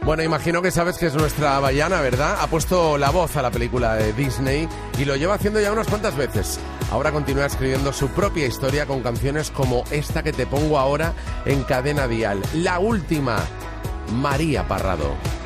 Bueno, imagino que sabes que es nuestra Bayana, ¿verdad? Ha puesto la voz a la película de Disney y lo lleva haciendo ya unas cuantas veces. Ahora continúa escribiendo su propia historia con canciones como esta que te pongo ahora en Cadena Dial. La última, María Parrado.